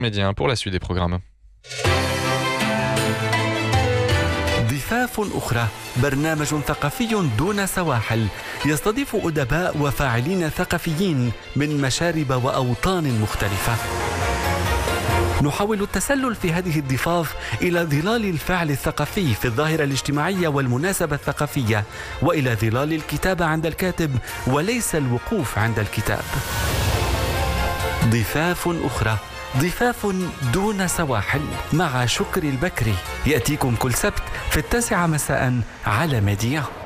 Média pour la suite des programmes. ضفاف أخرى، برنامج ثقافي دون سواحل يستضيف أدباء وفاعلين ثقافيين من مشارب وأوطان مختلفة. نحاول التسلل في هذه الضفاف إلى ظلال الفعل الثقافي في الظاهرة الاجتماعية والمناسبة الثقافية، وإلى ظلال الكتابة عند الكاتب وليس الوقوف عند الكتاب. ضفاف أخرى، ضفاف دون سواحل، مع شكري البكري، يأتيكم كل سبت في 9 مساء على ميديا.